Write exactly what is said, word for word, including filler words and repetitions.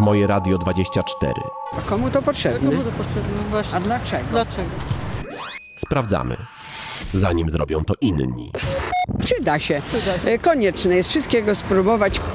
Moje Radio dwadzieścia cztery. A komu to potrzebne? Komu to potrzebne? Właśnie. A dlaczego? Dlaczego? Sprawdzamy, zanim zrobią to inni. Przyda się. Przyda się. Konieczne jest wszystkiego spróbować.